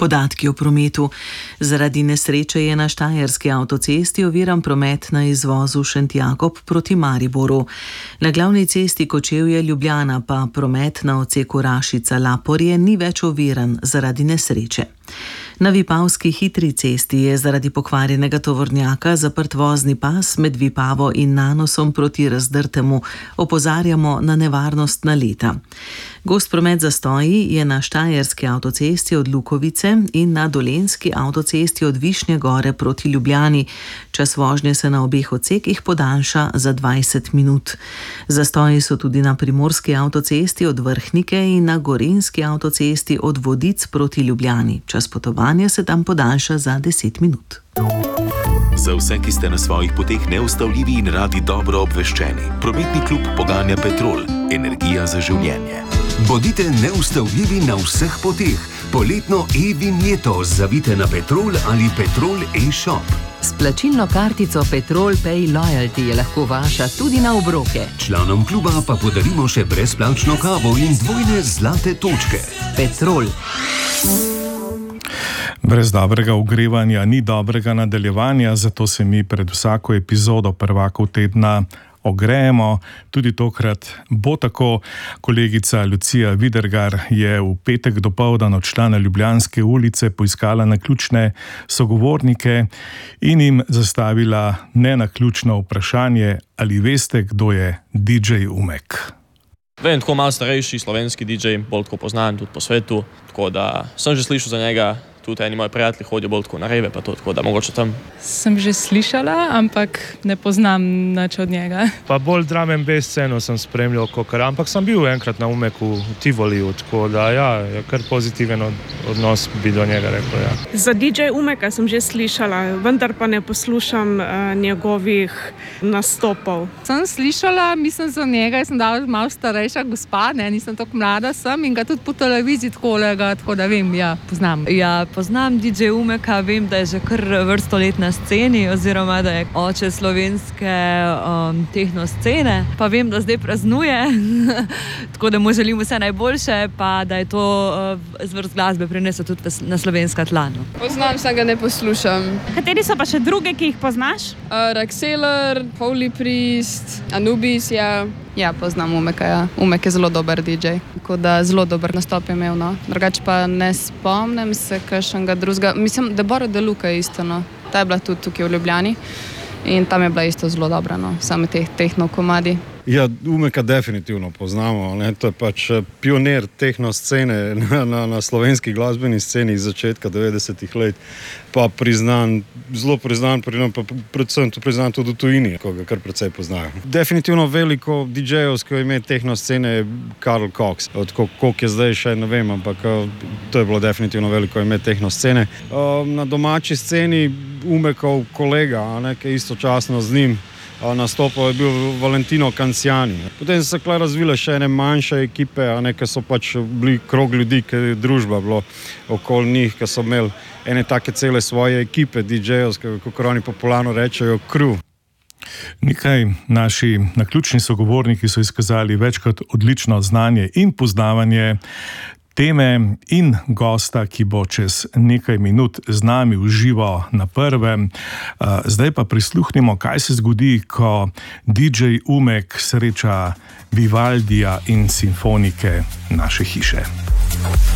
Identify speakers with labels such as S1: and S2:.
S1: Podatki o prometu. Zaradi nesreče je na štajerski avtocesti oviran promet na izvozu Šentjakob proti Mariboru. Na glavni cesti Kočevje-Ljubljana pa promet na odseku Rašica-Laporje ni več oviran zaradi nesreče. Na Vipavski hitri cesti je zaradi pokvarjenega tovornjaka zaprt vozni pas med Vipavo in Nanosom proti Razdrtemu. Opozarjamo na nevarnost naleta. Gost promet zastoji je na štajerski avtocesti od Lukovice in na dolenjski avtocesti od Višnje Gore proti Ljubljani. Čas vožnje se na obeh odsekih podaljša za 20 minut. Zastoji so tudi na primorski avtocesti od Vrhnike in na gorenjski avtocesti od Vodic proti Ljubljani. Čas potovanja se tam podaljša za 10 minut.
S2: Za vse, ki ste na svojih poteh neustavljivi in radi dobro obveščeni. Prometni klub poganja Petrol. Energija za življenje.
S3: Bodite neustavljivi na vseh poteh. Poletno e-vinjeto zavite na Petrol ali Petrol e-shop.
S4: S plačilno kartico Petrol Pay Loyalty je lahko vaša tudi na obroke.
S3: Članom kluba pa podarimo še brezplačno kavo in dvojne zlate točke.
S4: Petrol.
S5: Brez dobrega ogrevanja ni dobrega nadaljevanja, zato se mi pred vsako epizodo Prvakov tedna ogrejemo. Tudi tokrat bo tako. Kolegica Lucija Vidergar je v petek dopoldan odšla na Ljubljanske ulice, poiskala naključne sogovornike in jim zastavila nenaključno vprašanje: ali veste, kdo je DJ Umek?
S6: Vem, tako malo starejši slovenski DJ, bolj tako poznan tudi po svetu, tako da sem že slišal za njega. Tudi eni moji prijatelji hodijo bolj tako na rave, pa to, tako da mogoče tam.
S7: Sem že slišala, ampak ne poznam nič od njega.
S8: Pa bolj drum and bass sceno sem spremljal, ampak sem bil enkrat na Umeku v Tivoliju, tako da je kar pozitiven odnos bi do njega rekel, ja.
S9: Za DJ Umeka sem že slišala, vendar pa ne poslušam njegovih nastopov.
S7: Sem slišala, mislim za njega, sem dala malo starejša gospa, nisem tako mlada sem in ga tudi po televiziji tako da vem, ja, poznam.
S10: Ja, poznam DJ Umeka, vem, da je že kar vrsto let na sceni oziroma da je oče slovenske tehno scene, pa vem, da zdaj praznuje, tako da mu želim vse najboljše, pa da je to zvrst glasbe prinesel tudi na slovenska tla.
S11: Poznam, sem ga ne poslušam.
S9: Kateri so pa še druge, ki jih poznaš?
S11: Raxeler, Holy Priest, Anubis, ja.
S12: Ja, poznam Umeka, ja. Umek je zelo dober DJ, tako da zelo dober nastop je imel, no. Drugače pa ne spomnim se kakšnega drugega. Mislim, Deborah De Luca je isto, no. Ta je bila tudi tukaj v Ljubljani in tam je bila isto zelo dobra, no. Sami tehno komadi.
S13: Ja, Umeka definitivno poznamo, ne? To je pač pionir tehno scene na slovenski glasbeni sceni iz začetka 90-ih let, pa zelo priznan, pa predvsem to priznan tudi v tujini, ko ga kar precej poznajo. Definitivno veliko DJ-ovsko ime tehno scene je Karl Cox. Koliko je zdaj še, ne vem, ampak to je bilo definitivno veliko ime tehno scene. Na domači sceni Umekov kolega, ki je istočasno z njim nastopal, je bil Valentino Canciani. Potem so se razvile še ene manjše ekipe, ki so pač bili krog ljudi, ki je družba bilo okoli njih, ki so imeli ene take cele svoje ekipe DJ-ovske, kako oni popularno rečejo, crew.
S5: Nekaj naši naključni sogovorniki so izkazali večkrat odlično znanje in poznavanje teme in gosta, ki bo čez nekaj minut z nami v živo na Prvem. Zdaj pa prisluhnimo, kaj se zgodi, ko DJ Umek sreča Vivaldija in simfonike naše hiše.